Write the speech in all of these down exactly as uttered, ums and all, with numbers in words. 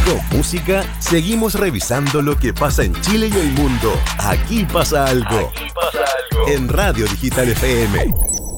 Con música, seguimos revisando lo que pasa en Chile y el mundo. Aquí pasa algo. Aquí pasa algo. En Radio Digital F M.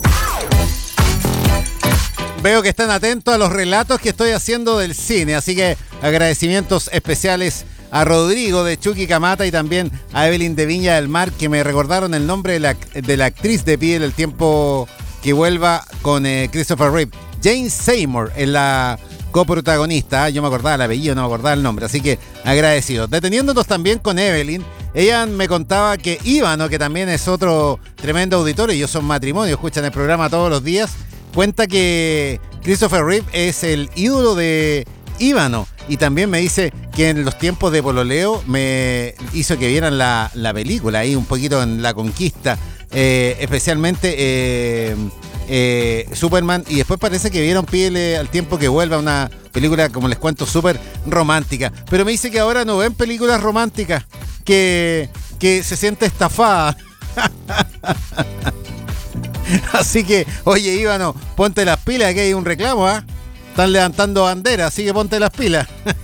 Veo que están atentos a los relatos que estoy haciendo del cine, así que agradecimientos especiales a Rodrigo de Chucky Camata y también a Evelyn de Viña del Mar, que me recordaron el nombre de la, de la actriz de Pídele el tiempo que vuelva con eh, Christopher Reeve. Jane Seymour es la coprotagonista. Yo me acordaba el apellido, no me acordaba el nombre, así que agradecido. Deteniéndonos también con Evelyn, ella me contaba que Ivano, que también es otro tremendo auditorio, ellos son matrimonio, escuchan el programa todos los días, cuenta que Christopher Reeve es el ídolo de Ivano. Y también me dice que en los tiempos de pololeo me hizo que vieran la, la película ahí un poquito en La Conquista, eh, especialmente eh, eh, Superman, y después parece que vieron Pídele al tiempo que vuelva, una película, como les cuento, súper romántica. Pero me dice que ahora no ven películas románticas, que, que se siente estafada. Así que, oye, Ivano, ponte las pilas, que hay un reclamo, ¿ah? ¿eh? Están levantando bandera, así que ponte las pilas.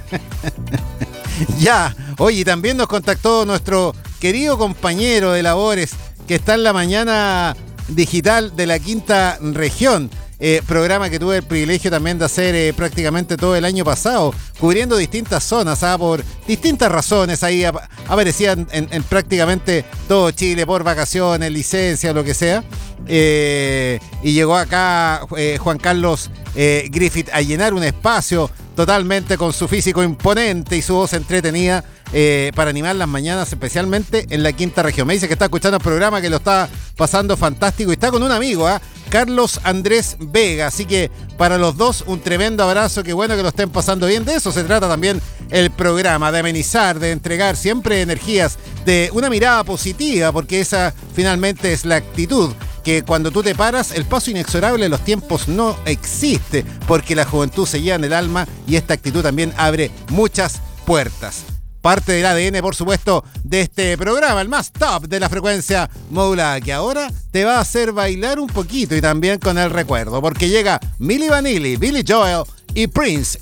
Ya, oye, también nos contactó nuestro querido compañero de labores que está en la mañana digital de la Quinta Región, eh, programa que tuve el privilegio también de hacer eh, prácticamente todo el año pasado, cubriendo distintas zonas, ¿ah? Por distintas razones, ahí ap- aparecían en, en prácticamente todo Chile, por vacaciones, licencia, lo que sea. Eh, y llegó acá eh, Juan Carlos eh, Griffith a llenar un espacio totalmente con su físico imponente y su voz entretenida eh, para animar las mañanas, especialmente en la Quinta Región. Me dice que está escuchando el programa, que lo está pasando fantástico y está con un amigo, ¿eh? Carlos Andrés Vega. Así que para los dos un tremendo abrazo, qué bueno que lo estén pasando bien. De eso se trata también el programa, de amenizar, de entregar siempre energías, de una mirada positiva, porque esa finalmente es la actitud. Que cuando tú te paras, el paso inexorable de los tiempos no existe, porque la juventud se lleva en el alma y esta actitud también abre muchas puertas. Parte del A D N, por supuesto, de este programa, el más top de la frecuencia modulada, que ahora te va a hacer bailar un poquito y también con el recuerdo, porque llega Milli Vanilli, Billy Joel y Prince